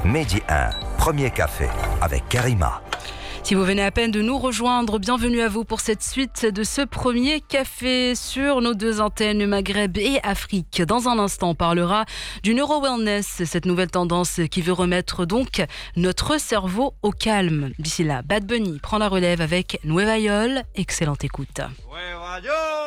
Medi 1, premier café avec Karima. Si vous venez à peine de nous rejoindre, bienvenue à vous pour cette suite de ce premier café sur nos deux antennes Maghreb et Afrique. Dans un instant, on parlera du neuro-wellness, cette nouvelle tendance qui veut remettre donc notre cerveau au calme. D'ici là, Bad Bunny prend la relève avec Nueva York. Excellente écoute. Nueva York.